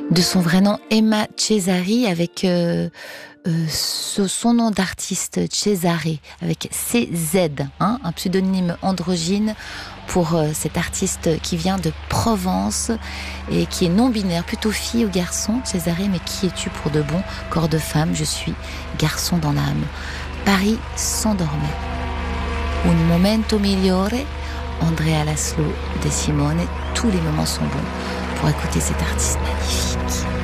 De son vrai nom, Emma Cesari, avec son nom d'artiste Cesare, avec CZ, un pseudonyme androgyne pour cet artiste qui vient de Provence et qui est non-binaire, plutôt fille ou garçon. Cesare, mais qui es-tu pour de bon? Corps de femme, je suis garçon dans l'âme. Paris s'endormait. Un momento migliore, Andrea Laszlo de Simone. Tous les moments sont bons pour écouter cet artiste magnifique.